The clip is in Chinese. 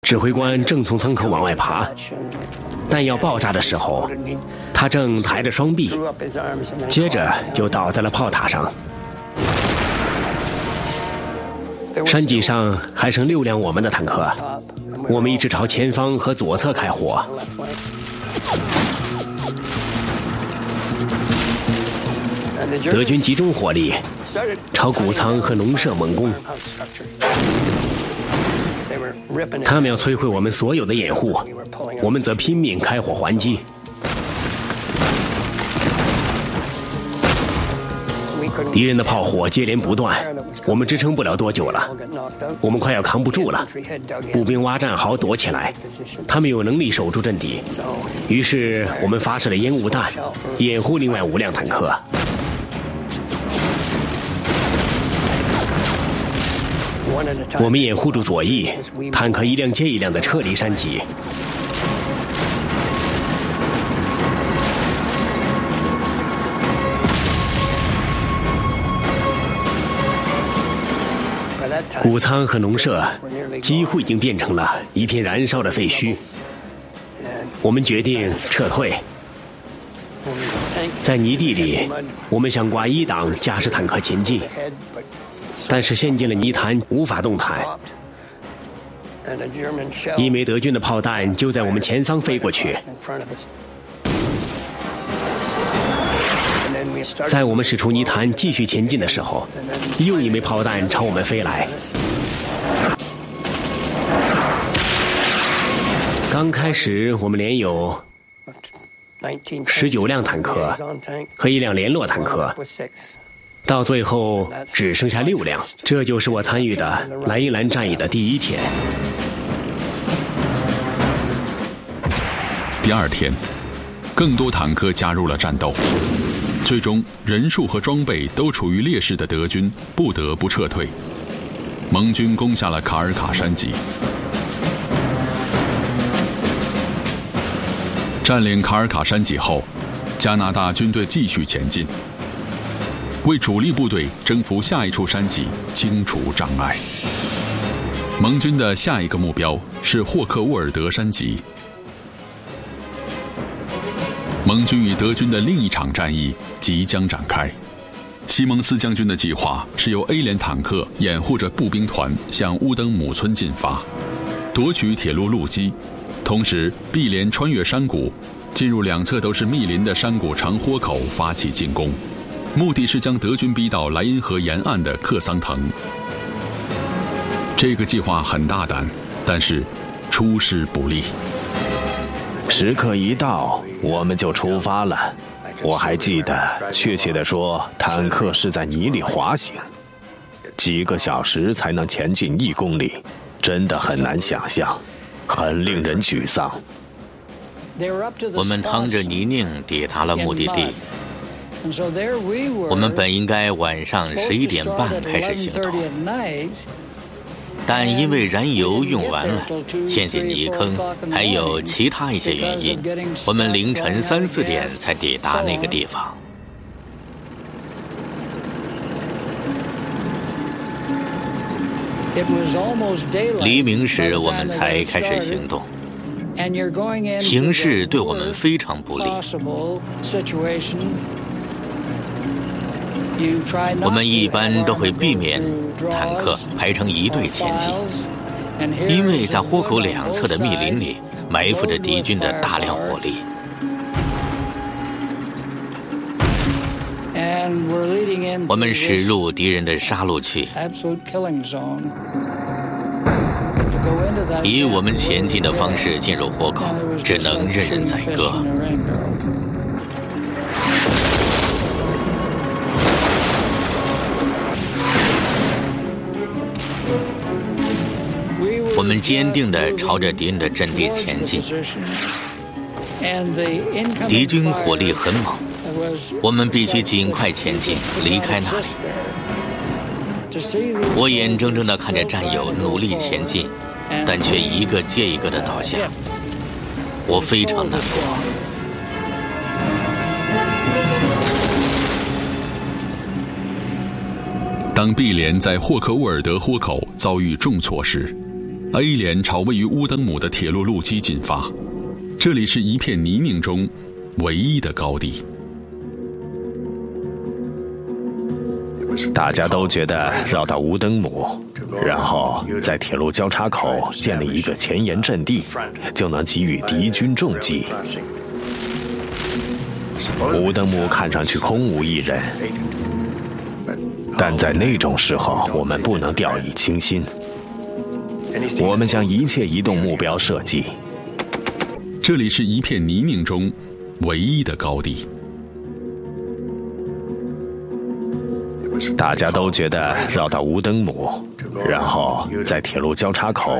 指挥官正从舱口往外爬，弹药爆炸的时候，他正抬着双臂，接着就倒在了炮塔上。山脊上还剩6辆我们的坦克，我们一直朝前方和左侧开火。德军集中火力，朝谷仓和农舍猛攻。他们要摧毁我们所有的掩护，我们则拼命开火还击。敌人的炮火接连不断，我们支撑不了多久了，我们快要扛不住了。步兵挖战壕躲起来，他们有能力守住阵地，于是我们发射了烟雾弹，掩护另外5辆坦克。我们掩护住左翼，坦克一辆接一辆的撤离山脊。谷仓和农舍几乎已经变成了一片燃烧的废墟。我们决定撤退。在泥地里，我们想挂1档驾驶坦克前进，但是陷进了泥潭，无法动弹。一枚德军的炮弹就在我们前方飞过去。在我们驶出泥潭继续前进的时候，又一枚炮弹朝我们飞来。刚开始我们连有19辆坦克和1辆联络坦克，到最后只剩下6辆。这就是我参与的莱茵兰战役的第1天。 第2天，更多坦克加入了战斗。最终，人数和装备都处于劣势的德军不得不撤退。盟军攻下了卡尔卡山脊。占领卡尔卡山脊后，加拿大军队继续前进，为主力部队征服下一处山脊清除障碍。盟军的下一个目标是霍克沃尔德山脊。盟军与德军的另一场战役即将展开。西蒙斯将军的计划是由 A 连坦克掩护着步兵团向乌登姆村进发，夺取铁路路基，同时 B 连穿越山谷，进入2侧都是密林的山谷长豁口发起进攻，目的是将德军逼到莱茵河沿岸的克桑滕。这个计划很大胆，但是出师不利。 时刻一到，我们就出发了。我还记得，确切地说，坦克是在泥里滑行，几个小时才能前进1公里，真的很难想象，很令人沮丧。 我们趟着泥泞抵达了目的地。我们本应该晚上11点半开始行动，但因为燃油用完了，陷进泥坑，还有其他一些原因，我们凌晨3、4点才抵达那个地方。黎明时我们才开始行动，形势对我们非常不利。我们一般都会避免坦克排成一队前进，因为在豁口2侧的密林里埋伏着敌军的大量火力。我们驶入敌人的杀戮区，以我们前进的方式进入豁口，只能任人宰割。我们坚定地朝着敌人的阵地前进，敌军火力很猛，我们必须尽快前进，离开那里。我眼睁睁地看着战友努力前进，但却一个接一个地倒下，我非常难过。 当 B 连在霍克沃尔德豁口遭遇重挫时， A 连朝位于乌登姆的铁路路基进发，这里是一片泥泞中唯一的高地。 大家都觉得绕到乌登姆，然后在铁路交叉口建立一个前沿阵地，就能给予敌军重击。乌登姆看上去空无一人，但在那种时候，我们不能掉以轻心。我们将一切移动目标射击。 这里是一片泥泞中唯一的高地。 大家都觉得绕到乌登姆，然后在铁路交叉口